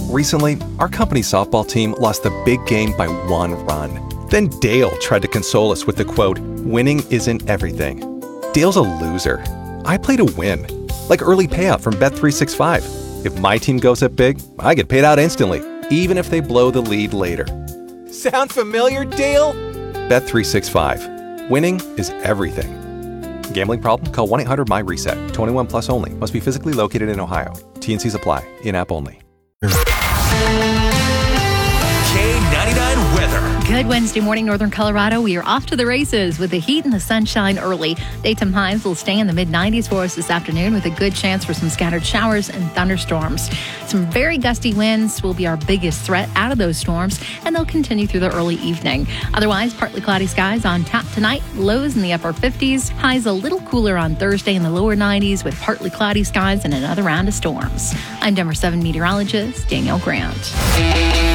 Recently, our company softball team lost the big game by 1 run. Then Dale tried to console us with the quote, "Winning isn't everything." Dale's a loser. I play to win. Like early payout from Bet365. If my team goes up big, I get paid out instantly, even if they blow the lead later. Sound familiar, Dale? Bet365. Winning is everything. Gambling problem? Call 1-800-MY-RESET. 21 plus only. Must be physically located in Ohio. T&Cs apply. In-app only. K99 weather. Good Wednesday morning, Northern Colorado. We are off to the races with the heat and the sunshine early. Daytime highs will stay in the mid-90s for us this afternoon with a good chance for some scattered showers and thunderstorms. Some very gusty winds will be our biggest threat out of those storms, and they'll continue through the early evening. Otherwise, partly cloudy skies on tap tonight, lows in the upper 50s, highs a little cooler on Thursday in the lower 90s with partly cloudy skies and another round of storms. I'm Denver 7 meteorologist Danielle Grant.